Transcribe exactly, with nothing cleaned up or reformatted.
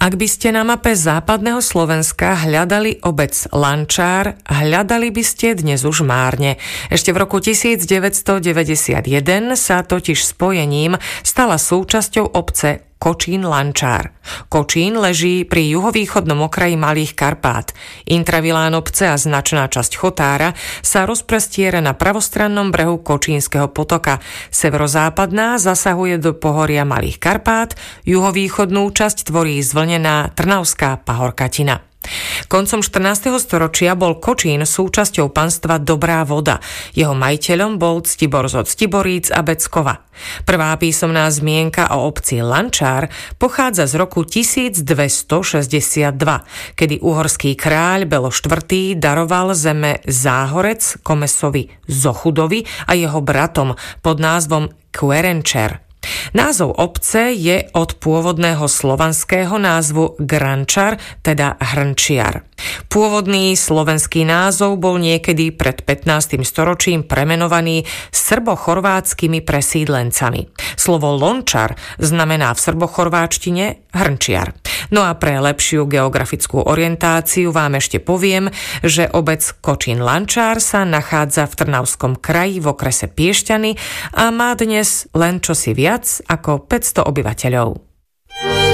Ak by ste na mape západného Slovenska hľadali obec Lančár, hľadali by ste dnes už márne. Ešte v roku devätnásťstodeväťdesiatjeden sa totiž spojením stala súčasťou obce Kočín-Lančár. Kočín leží pri juhovýchodnom okraji Malých Karpát. Intravilán obce a značná časť Chotára sa rozprestiera na pravostrannom brehu Kočínskeho potoka. Severozápadná zasahuje do pohoria Malých Karpát, juhovýchodnú časť tvorí zvlnená Trnavská pahorkatina. Koncom štrnásteho storočia bol Kočín súčasťou panstva Dobrá Voda. Jeho majiteľom bol Ctibor zo Ctiboríc a Beckova. Prvá písomná zmienka o obci Lančár pochádza z roku tisícdvestošesťdesiatdva, kedy uhorský kráľ Belo štvrtý daroval zeme Záhorec Komesovi Zochudovi a jeho bratom pod názvom Kverenčer. Názov obce je od pôvodného slovanského názvu Grančar, teda Hrnčiar. Pôvodný slovenský názov bol niekedy pred pätnástym storočím premenovaný srbo-chorvátskymi presídlencami. Slovo Lončar znamená v srbo-chorváčtine Hrnčiar. No a pre lepšiu geografickú orientáciu vám ešte poviem, že obec Kočín-Lančár sa nachádza v Trnavskom kraji v okrese Piešťany a má dnes len čosi viac ako päťsto obyvateľov.